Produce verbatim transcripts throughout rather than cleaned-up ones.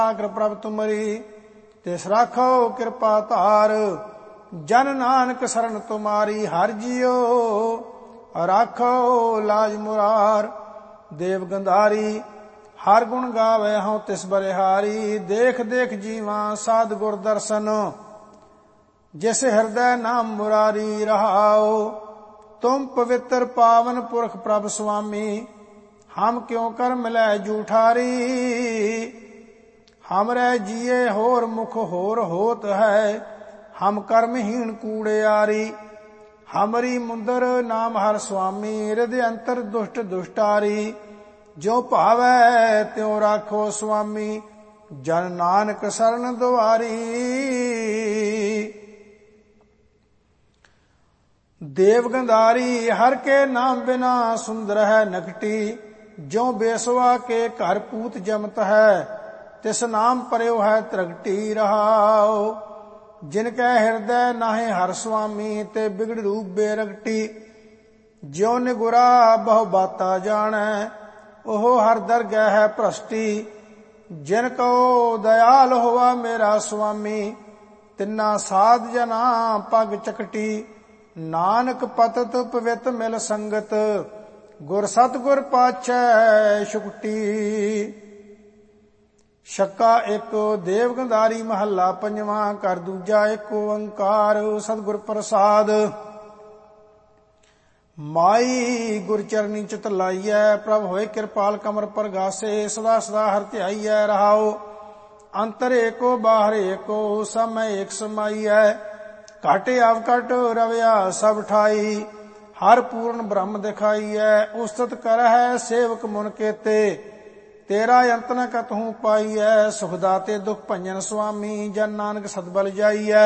आग्र प्रभ तुमरी तिस राखो कृपा धार। जन नानक शरण तुम्हारी हर जियो राखो लाज मुरार। देव गंधारी हर गुण गावे हूँ तिस बलिहारी। देख देख जीवा साध गुर दर्शन जिस हृदय नाम मुरारी रहाओ। तुम पवित्र पावन पुरख प्रभ स्वामी हम क्यों कर मिलै जूठारी। हमरे जिये होर मुख होर होत है हम कर्महीन कूड़ियारी। हमरी मुंदर नाम हर स्वामी हृदय अंतर दुष्ट दुष्टारी। जो भावै त्यों राखो स्वामी जन नानक शरण दुआरी। देव गंधारी हर के नाम बिना सुंदर है नकटी। जो बेसवा के घर पूत जमत है तिस नाम परयो है त्रगटी रहाओ। जिनके हृदय नाहे हर स्वामी ते बिगड़ रूप बेरगटी। ज्यो निगुरा बहु बाता जाने ओहो हर दरगह है भ्रष्टी। जिनको दयाल होवा मेरा स्वामी तिन्ना साध जना पग चकटी। नानक पतत पवित मिल संगत गुर सतगुर पाछै शुकटी। शक्का एक देव गंधारी महला पंजवा कर दूजा एक ओंकार सतगुर प्रसाद। माई गुर चरनी चित लाइयै प्रभ होए कृपाल कमर परगासे। सदा सदा हर ध्याइयै रहाओ। अंतर एको बाहर एको समय एक समाइयै। घट अवकट रविया सब ठाई हर पूर्ण ब्रह्म दिखाइयै। उस्तत कर है सेवक मुन केते तेरा अंत न कतहु पाइयै। सुख दाते दुख भंजन स्वामी जन नानक सतबल जाइयै।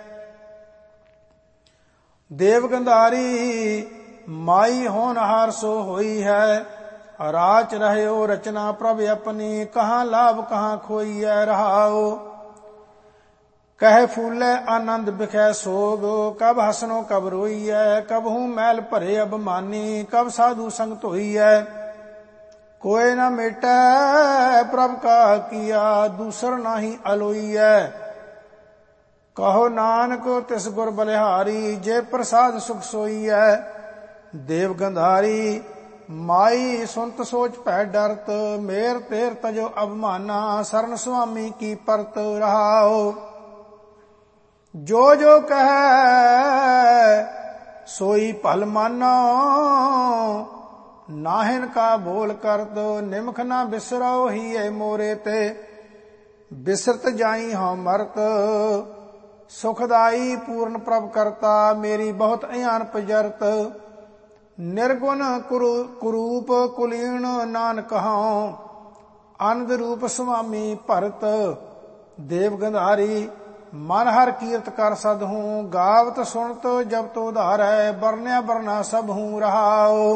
देव गंधारी माई होनहार सो होई है। राच रहयो रचना प्रभ अपनी कहाँ लाभ कहाँ खोइयै रहाओ। कह फूले आनंद बिखै सोग कब हसनो कब रोइयै। कबहू मैल भरे अभिमानी कब साधु संग धोइयै। कोई न मेटै प्रभ का किया दूसर नाही अलोइयै। कहो नानक तिस गुर बलिहारी जे प्रसाद सुख सोइयै। देव गंधारी माई सुनत सोच पै डरत मेर तेर तजो अभिमाना। शरण स्वामी की परत रहाओ। जो जो कहे सोई भल मानो नाहिन का बोल कर दो। निमख ना बिसरो ही ए मोरे ते बिसरत जाई हों मरत। सुखदाई पूर्ण प्रभ करता मेरी बहुत अयान पजरत। निर्गुण कुरु कुरूप कुलीन नानक हूँ आनंद रूप स्वामी भरत। देव गंधारी मन हर कीरत कर सद हूँ गावत सुनत जब तो धारै। बरन्या बरना सब हूँ रहाओ।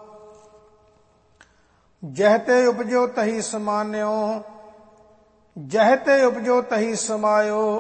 जहते उपजो तही समान्यो जहते उपजो तही समायो।